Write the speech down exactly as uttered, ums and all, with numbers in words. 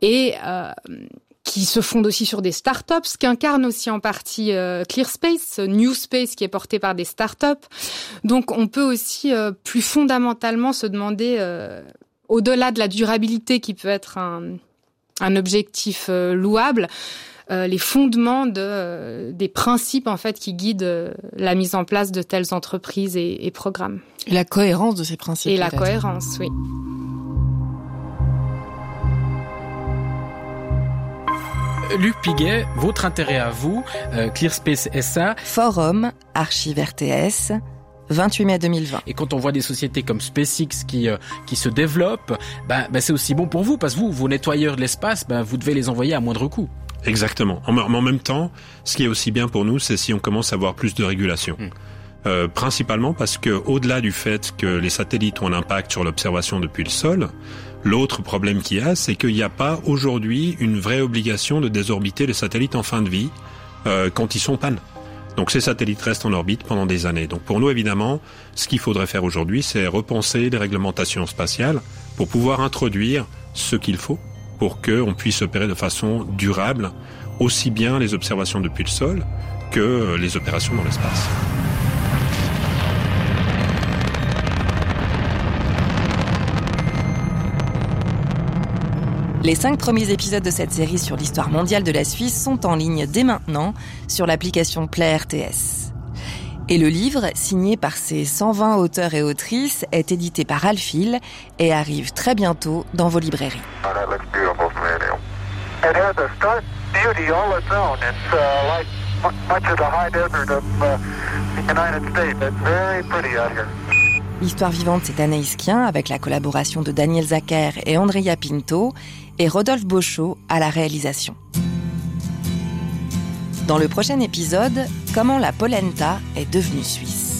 et euh, qui se fondent aussi sur des startups, ce qu'incarne aussi en partie euh, ClearSpace, New Space qui est porté par des startups. Donc on peut aussi euh, plus fondamentalement se demander, euh, au-delà de la durabilité qui peut être un, un objectif euh, louable, Euh, les fondements de, euh, des principes en fait qui guident euh, la mise en place de telles entreprises et, et programmes. Et la cohérence de ces principes. Et la peut-être. cohérence, oui. Luc Piguet, votre intérêt à vous, euh, ClearSpace S A. Forum, Archive R T S, vingt-huit mai deux mille vingt. Et quand on voit des sociétés comme SpaceX qui euh, qui se développent, ben, ben c'est aussi bon pour vous, parce que vous, vos nettoyeurs de l'espace, ben vous devez les envoyer à moindre coût. Exactement. En, en même temps, ce qui est aussi bien pour nous, c'est si on commence à avoir plus de régulation. Mmh. Euh, principalement parce que, au-delà du fait que les satellites ont un impact sur l'observation depuis le sol, l'autre problème qu'il y a, c'est qu'il n'y a pas aujourd'hui une vraie obligation de désorbiter les satellites en fin de vie euh, quand ils sont panne. Donc ces satellites restent en orbite pendant des années. Donc pour nous, évidemment, ce qu'il faudrait faire aujourd'hui, c'est repenser les réglementations spatiales pour pouvoir introduire ce qu'il faut pour qu'on puisse opérer de façon durable aussi bien les observations depuis le sol que les opérations dans l'espace. Les cinq premiers épisodes de cette série sur l'histoire mondiale de la Suisse sont en ligne dès maintenant sur l'application Play R T S. Et le livre, signé par ses cent vingt auteurs et autrices, est édité par Alphil et arrive très bientôt dans vos librairies. L'histoire vivante, c'est Anaïs Kien avec la collaboration de Daniel Zacher et Andrea Pinto et Rodolphe Beauchot à la réalisation. Dans le prochain épisode, comment la polenta est devenue suisse.